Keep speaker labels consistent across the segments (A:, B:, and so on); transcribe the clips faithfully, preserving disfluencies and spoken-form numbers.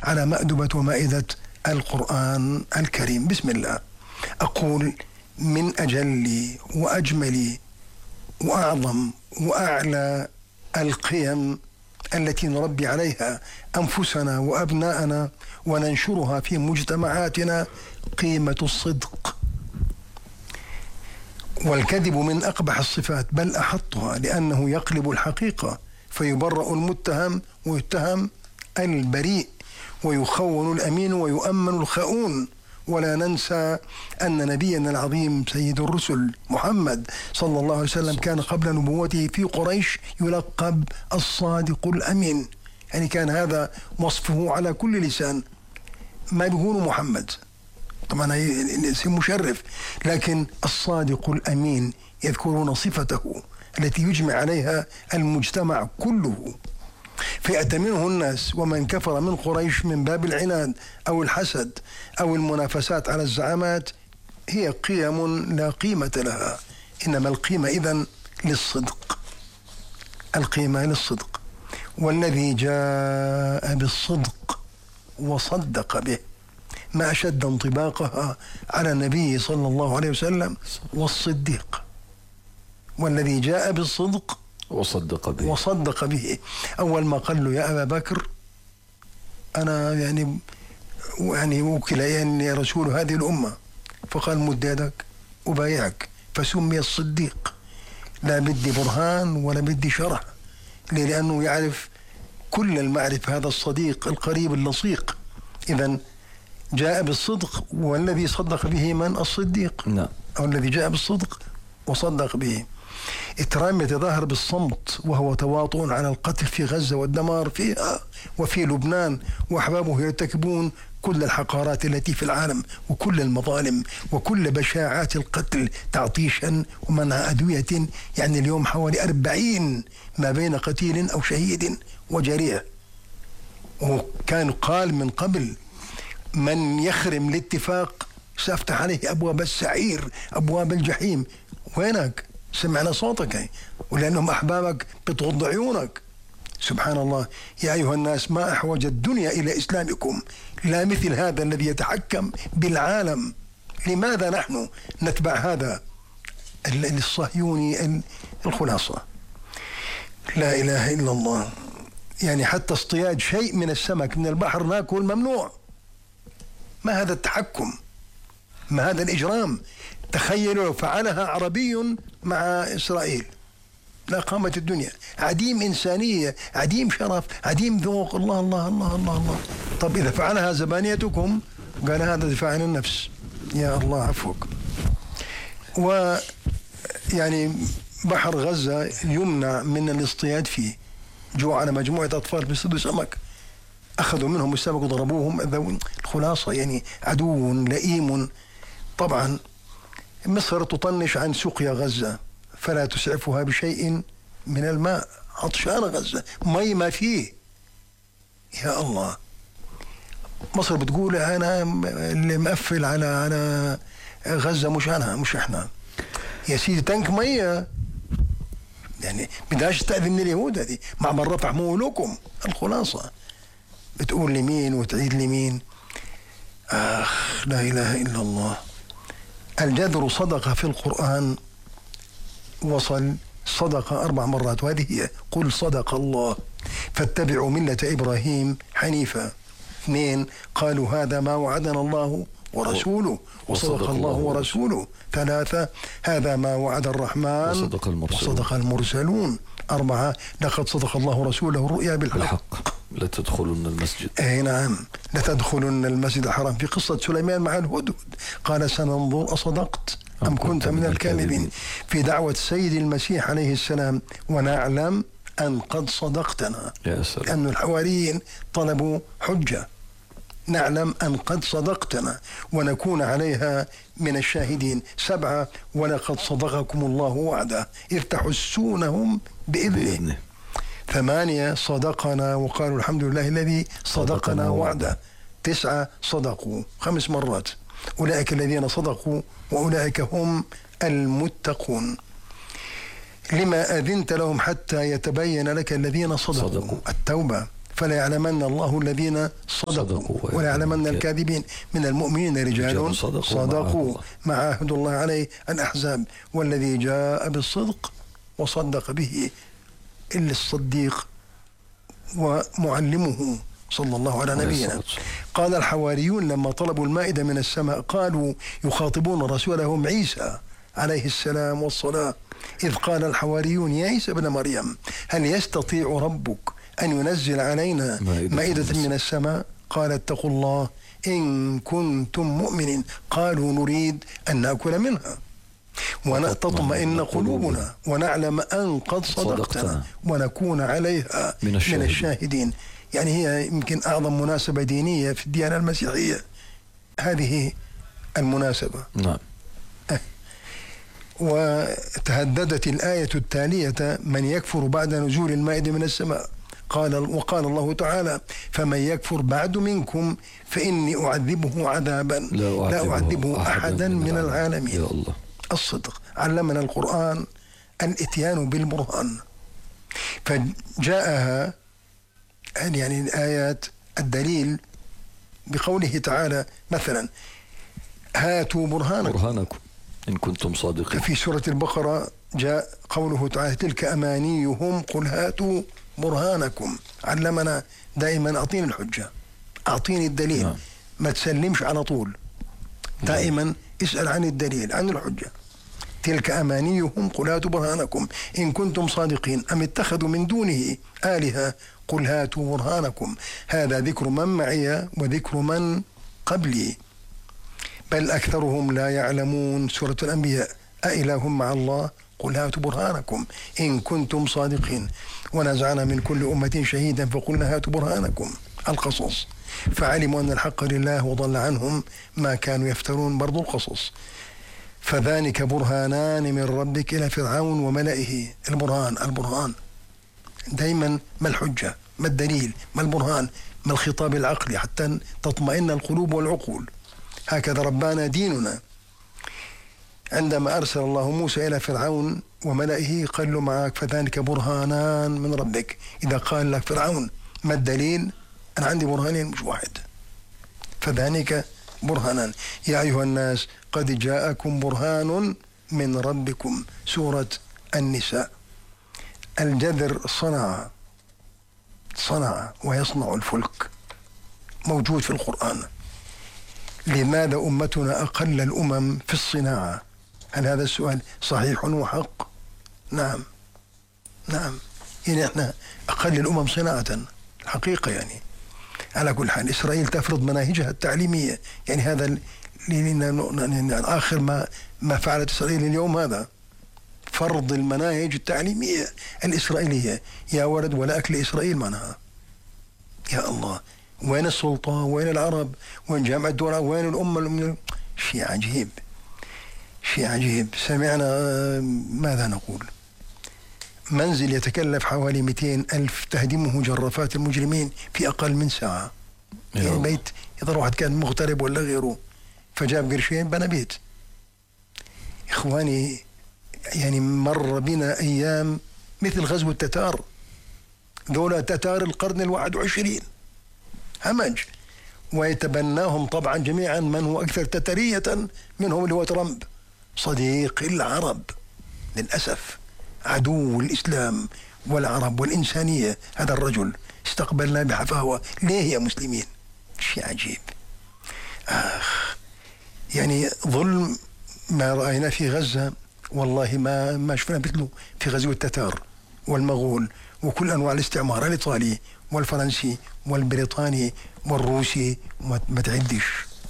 A: على مأدبة ومائدة القرآن الكريم. بسم الله. أقول من أجل وأجمل وأعظم وأعلى القيم التي نربي عليها أنفسنا وأبناءنا وننشرها في مجتمعاتنا قيمة الصدق. والكذب من أقبح الصفات بل أحطها، لأنه يقلب الحقيقة فيبرأ المتهم ويتهم البريء، ويخون الأمين ويؤمن الخؤون. ولا ننسى أن نبينا العظيم سيد الرسل محمد صلى الله عليه وسلم كان قبل نبوته في قريش يلقب الصادق الأمين، يعني كان هذا وصفه على كل لسان. ما بيقولوا محمد طبعا اسم مشرف، لكن الصادق الأمين يذكرون صفته التي يجمع عليها المجتمع كله، فيأتمنه الناس. ومن كفر من قريش من باب العناد أو الحسد أو المنافسات على الزعامات هي قيم لا قيمة لها، إنما القيمة إذن للصدق، القيمة للصدق. والذي جاء بالصدق وصدق به، ما أشد انطباقها على النبي صلى الله عليه وسلم والصديق. والذي جاء بالصدق
B: وصدق به
A: وصدق به. أول ما قال له يا أبا بكر أنا يعني يعني وكل يعني رسول هذه الأمة، فقال مد يدك أبايعك، فسمي الصديق. لا بدي برهان ولا بدي شرح، لأنه يعرف كل المعرفة هذا الصديق القريب اللصيق. إذن جاء بالصدق، والذي صدق به من؟ الصديق.
B: نعم.
A: أو الذي جاء بالصدق وصدق به. إترام يتظاهر بالصمت وهو تواطؤ على القتل في غزة والدمار فيها وفي لبنان، وأحبابه يرتكبون كل الحقارات التي في العالم وكل المظالم وكل بشاعات القتل تعطيشا ومنع أدوية. يعني اليوم حوالي أربعين ما بين قتيل أو شهيد وجريح. وكان قال من قبل من يخرم الاتفاق سأفتح عليه أبواب السعير أبواب الجحيم. وينك؟ سمعنا صوتك، ولأنهم أحبابك بتغض عيونك. سبحان الله. يا أيها الناس ما أحوج الدنيا إلى إسلامكم، لا مثل هذا الذي يتحكم بالعالم. لماذا نحن نتبع هذا الصهيوني؟ الخلاصة لا إله إلا الله. يعني حتى اصطياد شيء من السمك من البحر ناكل ممنوع. ما هذا التحكم؟ ما هذا الإجرام؟ تخيلوا لو فعلها عربي مع إسرائيل لا قامت الدنيا. عديم إنسانية، عديم شرف، عديم ذوق. الله الله الله الله الله. طب إذا فعلها زبانيتكم قال هذا دفاع عن النفس. يا الله عفوك. ويعني بحر غزة يمنع من الاصطياد فيه. جوع على مجموعة أطفال بيصيدوا سمك، أخذوا منهم السمك وضربوهم. الخلاصة يعني عدو لئيم. طبعا مصر تطنش عن سقيا غزة فلا تسعفها بشيء من الماء. عطشان غزة، مي ما فيه. يا الله. مصر بتقول أنا اللي مقفل على على غزة مش أنا مش إحنا. يا سيدي تنك مية، يعني بدهاش تأذن اليهود هذه مع من رفع مولوكم. الخلاصة بتقول لمين وتعيد لمين؟ آخ لا إله إلا الله. الجذر صدق في القرآن وصل صدق أربع مرات، وهذه هي قل صدق الله فاتبعوا ملة إبراهيم حنيفا. اثنين قالوا هذا ما وعدنا الله ورسوله وصدق الله ورسوله. ثلاثة هذا ما وعد الرحمن
B: وصدق المرسلون,
A: وصدق المرسلون. أربعة لقد صدق الله ورسوله الرؤيا بالحق,
B: بالحق. لتدخلن المسجد.
A: أي نعم لتدخلن المسجد الحرام. في قصة سليمان مع الهدهد قال سننظر أصدقت أم كنت من الكاذبين. في دعوة السيد المسيح عليه السلام ونعلم أن قد صدقتنا، لأن الحواريين طلبوا حجة. نعلم أن قد صدقتنا ونكون عليها من الشاهدين. سبعة ولقد صدقكم الله وعده إذ تحسونهم بإذنه. ثمانية صدقنا وقالوا الحمد لله الذي صدقنا وعده. تسعة صدقوا خمس مرات. أولئك الذين صدقوا وأولئك هم المتقون. لما أذنت لهم حتى يتبين لك الذين صدقوا, صدقوا. التوبة. فلا يعلمن الله الذين صدقوا,
B: صدقوا
A: ولا يعلمن الكاذبين. من المؤمنين رجال
B: صدقوا,
A: صدقوا ما عاهدوا الله عليه. الأحزاب. والذي جاء بالصدق وصدق به إلا الصديق ومعلمه صلى الله على نبينا. قال الحواريون لما طلبوا المائدة من السماء قالوا يخاطبون رسولهم عيسى عليه السلام والصلاة، إذ قال الحواريون يا عيسى ابن مريم هل يستطيع ربك أن ينزل علينا مائدة من السماء؟ قال اتقوا الله إن كنتم مؤمنين. قالوا نريد أن نأكل منها ونطمئن قلوبنا ونعلم أن قد صدقتنا ونكون عليها من الشاهدين. من الشاهدين. يعني هي يمكن أعظم مناسبة دينية في الديانة المسيحية هذه المناسبة.
B: نعم.
A: وتهددت الآية التالية من يكفر بعد نزول المائدة من السماء. قال وقال الله تعالى فمن يكفر بعد منكم فإني أعذبه عذابا لا, لا أعذبه أحدا, أحدا من العالمين.
B: يا الله.
A: الصدق. علمنا القرآن الإتيان بالبرهان، فجاءها يعني الآيات الدليل بقوله تعالى مثلا هاتوا برهانكم
B: برهانكم إن كنتم صادقين.
A: في سورة البقرة جاء قوله تعالى تلك أمانيهم قل هاتوا برهانكم. علمنا دائما أعطيني الحجة، أعطيني الدليل. نعم. ما تسلمش على طول، دائما نعم. اسأل عن الدليل عن الحجة. تلك أمانيهم قل هاتوا برهانكم إن كنتم صادقين أم اتخذوا من دونه آلهة قل هاتوا برهانكم. هذا ذكر من معي وذكر من قبلي، بل أكثرهم لا يعلمون. سورة الأنبياء أإله مع الله قل هاتوا برهانكم إن كنتم صادقين. ونزعنا من كل أمة شهيدا فقلنا هاتوا برهانكم. القصص. فعلموا أن الحق لله وضل عنهم ما كانوا يفترون. برضو القصص. فذلك برهانان من ربك إلى فرعون وملئه. البرهان البرهان دائما ما الحجة، ما الدليل، ما البرهان، ما الخطاب العقلي حتى تطمئن القلوب والعقول. هكذا ربنا ديننا. عندما أرسل الله موسى إلى فرعون وملئه قال له معك فذلك برهانان من ربك. إذا قال لك فرعون ما الدليل؟ أنا عندي برهانين مش واحد. فذلك برهانان. يا أيها الناس قد جاءكم برهان من ربكم. سورة النساء. الجذر صنع صنع ويصنع الفلك، موجود في القرآن. لماذا أمتنا أقل الأمم في الصناعة؟ هل هذا السؤال صحيح وحق؟ نعم نعم. يعني احنا أقل الأمم صناعة الحقيقة. يعني على كل حال إسرائيل تفرض مناهجها التعليمية. يعني هذا آخر ما ما فعلت إسرائيل اليوم، هذا فرض المناهج التعليمية الإسرائيلية. يا ولد ولا أكل إسرائيل معناها. يا الله، وين السلطة؟ وين العرب؟ وين جامعة الدولة؟ وين الأمة؟ شيء عجيب، شيء عجيب. سمعنا ماذا نقول؟ منزل يتكلف حوالي مئتين ألف تهدمه جرافات المجرمين في أقل من ساعة. يعني بيت إذا واحد كان مغترب ولا غيره فجاب قرشين بنى بيت. إخواني يعني مر بنا أيام مثل غزو التتار. دولة تتار القرن الواحد وعشرين همج، ويتبناهم طبعا جميعا من هو أكثر تترية منهم اللي هو ترامب، صديق العرب للأسف، عدو الإسلام والعرب والإنسانية. هذا الرجل استقبلنا بحفاوة. ليه يا مسلمين؟ شيء عجيب. آخ يعني ظلم ما رأينا في غزة والله ما ما شفنا مثله في غزو التتار والمغول وكل أنواع الاستعمار الإيطالي والفرنسي والبريطاني والروسي وما تعدش.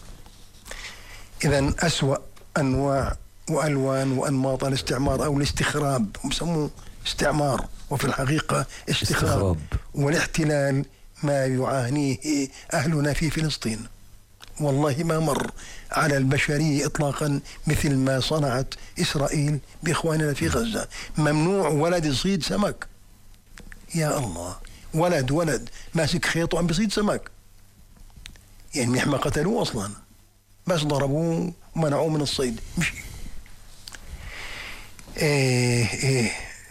A: إذن أسوأ أنواع وألوان وأنماط الاستعمار أو الاستخراب، هم سموه استعمار وفي الحقيقة استخراب, استخراب. والاحتلال ما يعانيه أهلنا في فلسطين. والله ما مر على البشرية إطلاقا مثل ما صنعت إسرائيل بإخواننا في غزة. ممنوع ولد يصيد سمك. يا الله، ولد ولد ماسك خيط وعم بيصيد سمك. يعني مش ما قتلوه أصلا، بس ضربوه ومنعوه من الصيد. مشي. إيه إيه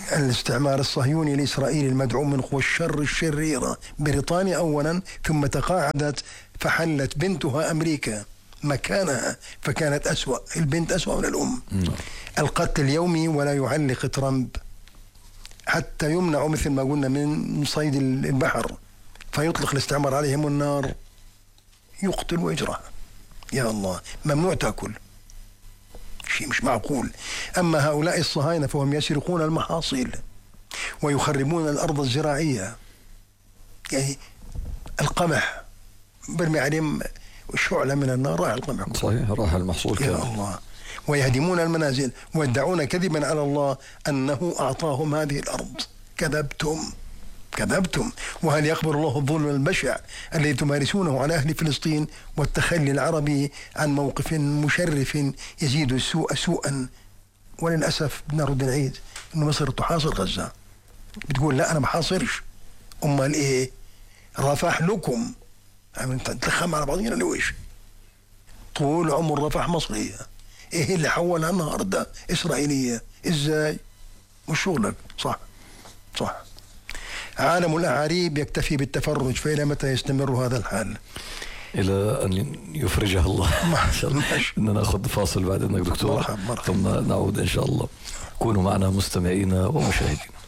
A: الاستعمار الصهيوني الإسرائيلي المدعوم من قوى الشر الشريرة بريطانيا أولا، ثم تقاعدت فحلت بنتها أمريكا مكانها، فكانت أسوأ، البنت أسوأ من الأم. القتل اليومي ولا يعلق ترامب حتى يمنعوا مثل ما قلنا من صيد البحر، فيطلق الاستعمار عليهم النار، يقتل ويجرح. يا الله، ممنوع تأكل، شيء مش معقول. أما هؤلاء الصهاينة فهم يسرقون المحاصيل ويخربون الأرض الزراعية، يعني القمح برمي عليهم شعلة من النار، راح القمح كله.
B: صحيح، راح المحصول
A: يا
B: كامل.
A: الله. ويهدمون المنازل ويدعون كذبا على الله أنه أعطاهم هذه الأرض. كذبتم كذبتم. وهل يقبل الله الظلم البشع الذي تمارسونه على أهل فلسطين والتخلي العربي عن موقف مشرف يزيد السوء سوءا؟ وللأسف بنرد نعيد أن مصر تحاصر غزة، بتقول لا أنا ما حاصرش. أمال إيه؟ رفح لكم، نتلخم على بعضنا لويش؟ طول عمر رفح مصرية، إيه اللي حولها النهاردة إسرائيلية؟ إزاي؟ مش شغلك. صح صح. عالم الأعاريب يكتفي بالتفرج، فإلى متى يستمر هذا الحال؟
B: إلى أن يفرجها الله. إن شاء الله. إننا نأخذ فاصل بعد إنك دكتور،
A: مرحب مرحب.
B: ثم نعود إن شاء الله. كونوا معنا مستمعينا ومشاهدينا.